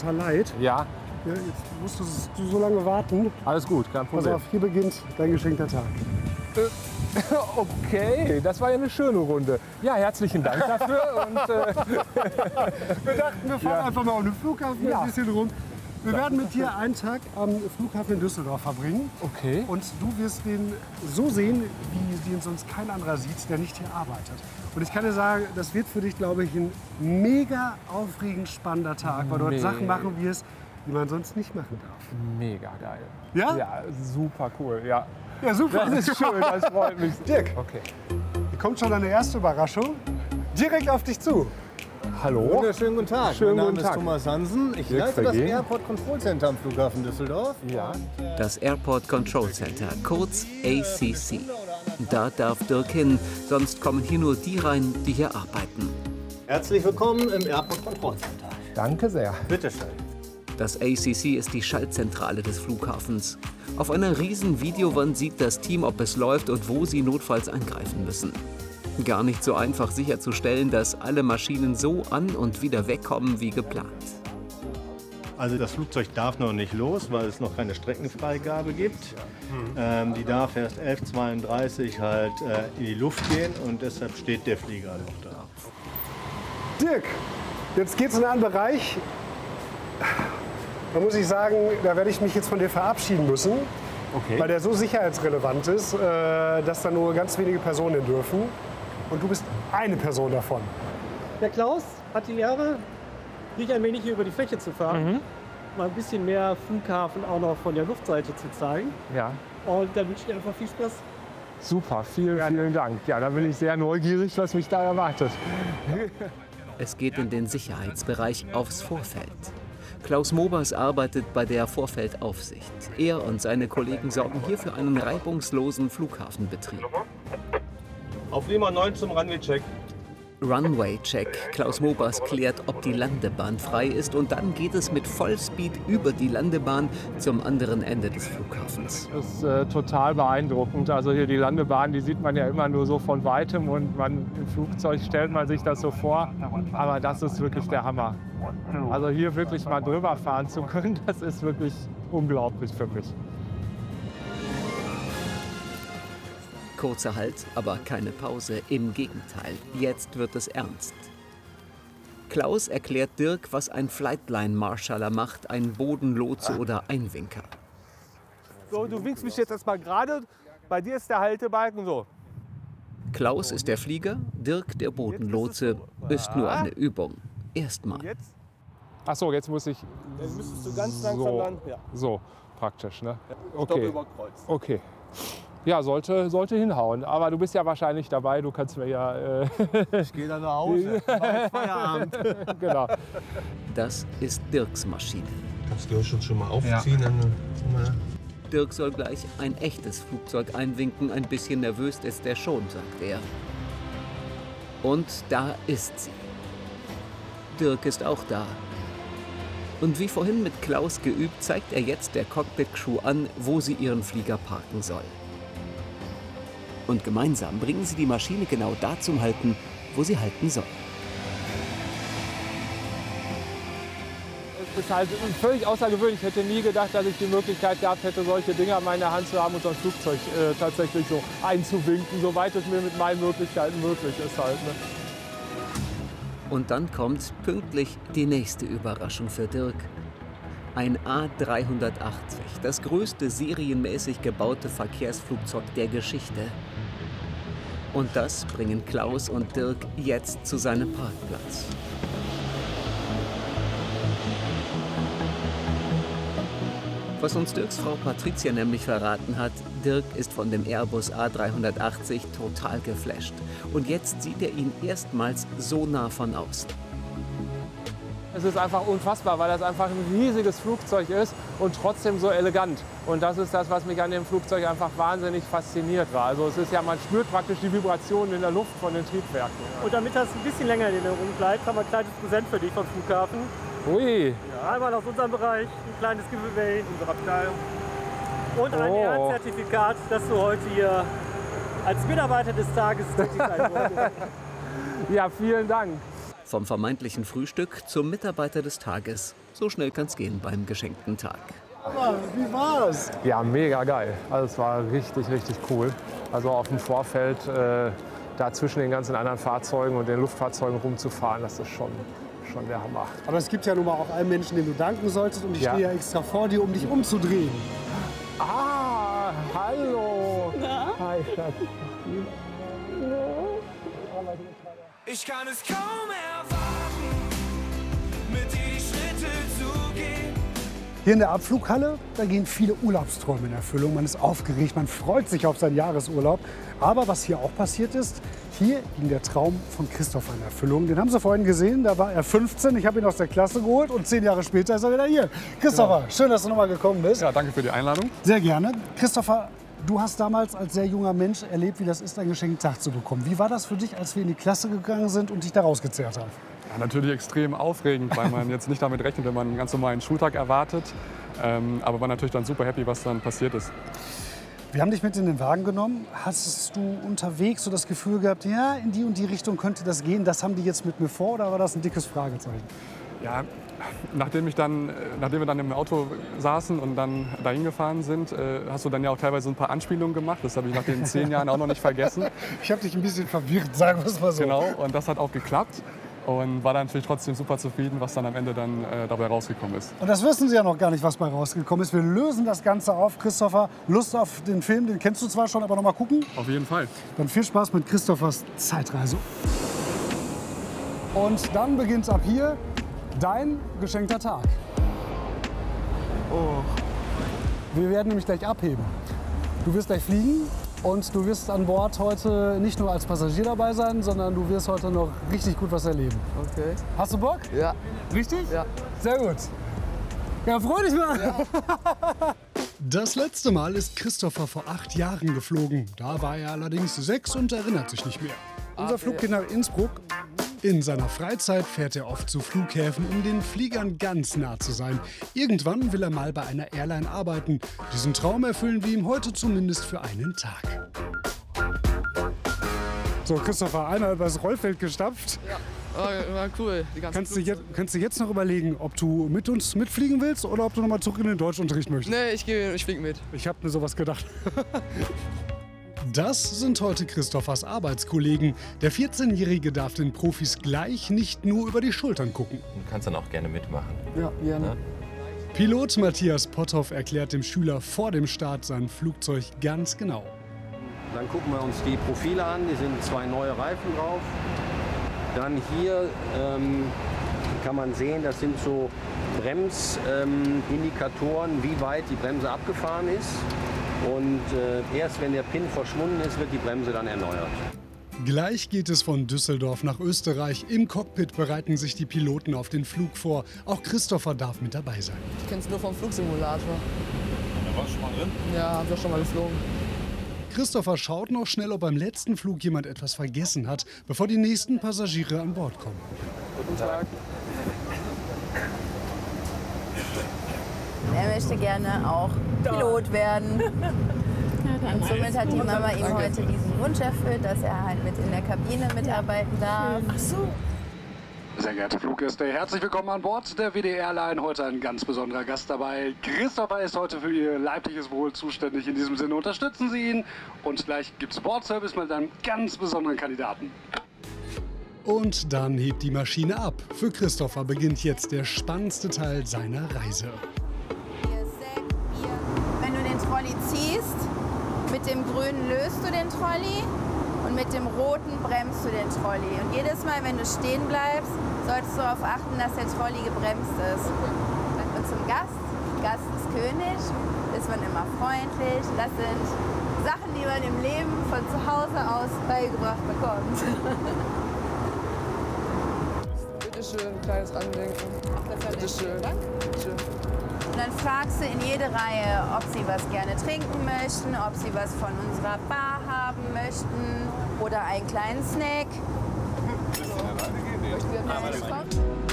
total leid. Ja, Ja, jetzt musstest du so lange warten. alles gut, kein Pass Problem. auf, hier beginnt dein geschenkter Tag. Okay, das war ja eine schöne Runde. Ja, herzlichen Dank dafür. Und, Wir dachten, wir fahren einfach mal um den Flughafen Ja. ein bisschen rum. Wir werden mit dir einen Tag am Flughafen in Düsseldorf verbringen. okay. Und du wirst den so sehen, wie den sonst kein anderer sieht, der nicht hier arbeitet. Und ich kann dir sagen, das wird für dich, glaube ich, ein mega aufregend spannender Tag, weil du dort Sachen machen wirst, die man sonst nicht machen darf. Mega geil. Ja? Ja, super cool. Ja, Ja, super. das ist schön, das freut mich. Dirk, Okay. hier kommt schon deine erste Überraschung. Direkt auf dich zu. Hallo. Wunderschönen guten Tag. Schönen mein Name guten ist Tag. Thomas Hansen. Ich Dirk leite das Vergehen. Airport Control Center am Flughafen Düsseldorf. Ja. Das Airport Control Center, kurz ACC. Da darf Dirk hin, sonst kommen hier nur die rein, die hier arbeiten. Herzlich willkommen im Airport Control Center. Danke sehr. Bitte schön. Das ACC ist die Schaltzentrale des Flughafens. Auf einer riesen Videowand sieht das Team, ob es läuft und wo sie notfalls eingreifen müssen. Gar nicht so einfach sicherzustellen, dass alle Maschinen so an und wieder wegkommen wie geplant. Also das Flugzeug darf noch nicht los, weil es noch keine Streckenfreigabe gibt. Die darf erst 11:32 halt in die Luft gehen und deshalb steht der Flieger noch da. Dirk, jetzt geht's in einen Bereich, da muss ich sagen, da werde ich mich jetzt von dir verabschieden müssen, Okay. weil der so sicherheitsrelevant ist, dass da nur ganz wenige Personen hin dürfen. Und du bist eine Person davon. Der Klaus hat die Ehre, dich ein wenig hier über die Fläche zu fahren. Mal ein bisschen mehr Flughafen auch noch von der Luftseite zu zeigen. Ja. Und dann wünsche ich dir einfach viel Spaß. Super, vielen Dank. Ja, da bin ich sehr neugierig, was mich da erwartet. Es geht in den Sicherheitsbereich aufs Vorfeld. Klaus Mobers arbeitet bei der Vorfeldaufsicht. Er und seine Kollegen sorgen hier für einen reibungslosen Flughafenbetrieb. Auf Lima 9 zum Runway-Check. Runway-Check. Klaus Mobers klärt, ob die Landebahn frei ist und dann geht es mit Vollspeed über die Landebahn zum anderen Ende des Flughafens. Das ist total beeindruckend. Also hier die Landebahn, die sieht man ja immer nur so von Weitem und im Flugzeug stellt man sich das so vor. Aber das ist wirklich der Hammer. Also hier wirklich mal drüber fahren zu können, das ist wirklich unglaublich für mich. Kurzer Halt, aber keine Pause. Im Gegenteil, jetzt wird es ernst. Klaus erklärt Dirk, was ein Flightline-Marshaller macht, ein Bodenlotse oder Einwinker. So, du winkst mich jetzt erstmal gerade. Bei dir ist der Haltebalken so. Klaus ist der Flieger, Dirk der Bodenlotse. Ist nur eine Übung. Erstmal. Jetzt? Ach so, jetzt muss ich. Dann müsstest du ganz langsam So, landen. Ja. so praktisch, ne? Stopp Okay. über Kreuz. Okay. Ja, sollte hinhauen. Aber du bist ja wahrscheinlich dabei. Du kannst mir ja. Ich gehe dann nach Hause. Feierabend. Genau. Das ist Dirks Maschine. Kannst du schon mal aufziehen? Dann, Dirk soll gleich ein echtes Flugzeug einwinken. Ein bisschen nervös ist er schon, sagt er. Und da ist sie. Dirk ist auch da. Und wie vorhin mit Klaus geübt, zeigt er jetzt der Cockpit-Crew an, wo sie ihren Flieger parken soll. Und gemeinsam bringen sie die Maschine genau da zum Halten, wo sie halten soll. Es ist halt völlig außergewöhnlich. Ich hätte nie gedacht, dass ich die Möglichkeit gehabt hätte, solche Dinger in meiner Hand zu haben und so ein Flugzeug tatsächlich so einzuwinken, soweit es mir mit meinen Möglichkeiten möglich ist halt. Ne? Und dann kommt pünktlich die nächste Überraschung für Dirk. Ein A380, das größte serienmäßig gebaute Verkehrsflugzeug der Geschichte. Und das bringen Klaus und Dirk jetzt zu seinem Parkplatz. Was uns Dirks Frau Patricia nämlich verraten hat, Dirk ist von dem Airbus A380 total geflasht. Und jetzt sieht er ihn erstmals so nah von außen. Es ist einfach unfassbar, weil das einfach ein riesiges Flugzeug ist und trotzdem so elegant. Und das ist das, was mich an dem Flugzeug einfach wahnsinnig fasziniert war. Also es ist ja, man spürt praktisch die Vibrationen in der Luft von den Triebwerken. Und damit das ein bisschen länger in Erinnerung bleibt, haben wir ein kleines Präsent für dich vom Flughafen. Ui, Ja, einmal aus unserem Bereich, ein kleines Giveaway, unsere Abteilung. Und ein Ehrenzertifikat, dass du heute hier als Mitarbeiter des Tages tätig sein wolltest. ja, vielen Dank. Vom vermeintlichen Frühstück zum Mitarbeiter des Tages. So schnell kann's gehen beim geschenkten Tag. Wie war's? Ja, mega geil. Also es war richtig, richtig cool. Also auf dem Vorfeld da zwischen den ganzen anderen Fahrzeugen und den Luftfahrzeugen rumzufahren, das ist schon der Hammer. Aber es gibt ja nun mal auch einen Menschen, dem du danken solltest. Und ich Ja. stehe ja extra vor dir, um dich umzudrehen. Ah, hallo. Na? Hi, Schatz. Ich kann es kaum erwarten, mit dir die Schritte zu gehen. Hier in der Abflughalle, da gehen viele Urlaubsträume in Erfüllung. Man ist aufgeregt, man freut sich auf seinen Jahresurlaub. Aber was hier auch passiert ist, hier ging der Traum von Christopher in Erfüllung. Den haben Sie vorhin gesehen, da war er 15. Ich habe ihn aus der Klasse geholt und 10 Jahre später ist er wieder hier. Christopher, schön, dass du nochmal gekommen bist. Ja, danke für die Einladung. Sehr gerne. Christopher, du hast damals als sehr junger Mensch erlebt, wie das ist, einen geschenkten Tag zu bekommen. Wie war das für dich, als wir in die Klasse gegangen sind und dich da rausgezerrt haben? Ja, natürlich extrem aufregend, weil man jetzt nicht damit rechnet, wenn man einen ganz normalen Schultag erwartet. Aber war natürlich dann super happy, was dann passiert ist. Wir haben dich mit in den Wagen genommen. Hast du unterwegs so das Gefühl gehabt, ja, in die und die Richtung könnte das gehen, das haben die jetzt mit mir vor, oder war das ein dickes Fragezeichen? Ja, nachdem wir dann im Auto saßen und dann dahin gefahren sind, hast du dann ja auch teilweise ein paar Anspielungen gemacht. Das habe ich nach den 10 Jahren auch noch nicht vergessen. Ich habe dich ein bisschen verwirrt, sagen wir es mal so. Genau, und das hat auch geklappt. Und war dann natürlich trotzdem super zufrieden, was dann am Ende dann dabei rausgekommen ist. Und das wissen Sie ja noch gar nicht, was bei rausgekommen ist. Wir lösen das Ganze auf. Christopher, Lust auf den Film, den kennst du zwar schon, aber noch mal gucken? Auf jeden Fall. Dann viel Spaß mit Christophers Zeitreise. Und dann beginnt ab hier dein geschenkter Tag. Oh. Wir werden nämlich gleich abheben. Du wirst gleich fliegen. Und du wirst an Bord heute nicht nur als Passagier dabei sein, sondern du wirst heute noch richtig gut was erleben. Okay. Hast du Bock? Ja. Richtig? Ja. Sehr gut. Ja, freu dich mal. Ja. Das letzte Mal ist Christopher vor 8 Jahren geflogen. Da war er allerdings 6 und erinnert sich nicht mehr. Unser Flug geht nach Innsbruck. In seiner Freizeit fährt er oft zu Flughäfen, um den Fliegern ganz nah zu sein. Irgendwann will er mal bei einer Airline arbeiten. Diesen Traum erfüllen wir ihm heute zumindest für einen Tag. So, Christopher, einmal übers Rollfeld gestapft. Ja, war cool. Die ganze Kannst du jetzt noch überlegen, ob du mit uns mitfliegen willst oder ob du noch mal zurück in den Deutschunterricht möchtest? Nee, ich fliege mit. Ich habe mir sowas gedacht. Das sind heute Christophers Arbeitskollegen. Der 14-Jährige darf den Profis gleich nicht nur über die Schultern gucken. Du kannst dann auch gerne mitmachen. Ja, gerne. Ja? Pilot Matthias Potthoff erklärt dem Schüler vor dem Start sein Flugzeug ganz genau. Dann gucken wir uns die Profile an. Die sind 2 neue Reifen drauf. Dann hier kann man sehen, das sind so Bremsindikatoren, wie weit die Bremse abgefahren ist. Und erst wenn der Pin verschwunden ist, wird die Bremse dann erneuert. Gleich geht es von Düsseldorf nach Österreich. Im Cockpit bereiten sich die Piloten auf den Flug vor. Auch Christopher darf mit dabei sein. Ich kenne es nur vom Flugsimulator. Da warst du schon mal drin? Ja, haben wir schon mal geflogen. Christopher schaut noch schnell, ob beim letzten Flug jemand etwas vergessen hat, bevor die nächsten Passagiere an Bord kommen. Guten Tag. Er möchte gerne auch Pilot werden. Und somit hat die Mama ihm heute diesen Wunsch erfüllt, dass er halt mit in der Kabine mitarbeiten darf. Ach so. Sehr geehrte Fluggäste, herzlich willkommen an Bord der WD Airline. Heute ein ganz besonderer Gast dabei. Christopher ist heute für Ihr leibliches Wohl zuständig. In diesem Sinne unterstützen Sie ihn. Und gleich gibt es Bordservice mit einem ganz besonderen Kandidaten. Und dann hebt die Maschine ab. Für Christopher beginnt jetzt der spannendste Teil seiner Reise. Wenn du den Trolley ziehst, mit dem grünen löst du den Trolley und mit dem roten bremst du den Trolley. Und jedes Mal, wenn du stehen bleibst, solltest du darauf achten, dass der Trolley gebremst ist. Und zum Gast, Gast ist König, ist man immer freundlich. Das sind Sachen, die man im Leben von zu Hause aus beigebracht bekommt. Bitte schön, kleines Andenken. Bitte schön. Danke. Und dann fragst du in jede Reihe, ob sie was gerne trinken möchten, ob sie was von unserer Bar haben möchten oder einen kleinen Snack. Möchten Sie ein Eis?